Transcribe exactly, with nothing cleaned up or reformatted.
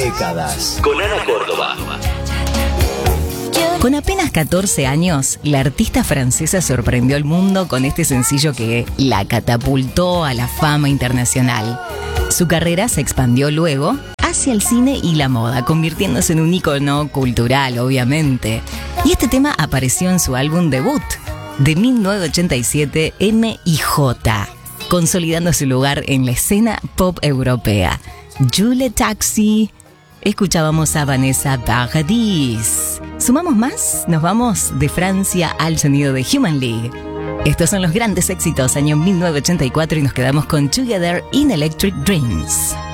Décadas. Con Ana Córdoba. Con apenas catorce años, la artista francesa sorprendió al mundo con este sencillo que la catapultó a la fama internacional. Su carrera se expandió luego hacia el cine y la moda, convirtiéndose en un ícono cultural, obviamente. Y este tema apareció en su álbum debut de mil novecientos ochenta y siete, M y J, consolidando su lugar en la escena pop europea. Jules Taxi. Escuchábamos a Vanessa Paradis. ¿Sumamos más? Nos vamos de Francia al sonido de Human League. Estos son los grandes éxitos, año mil novecientos ochenta y cuatro, y nos quedamos con Together in Electric Dreams.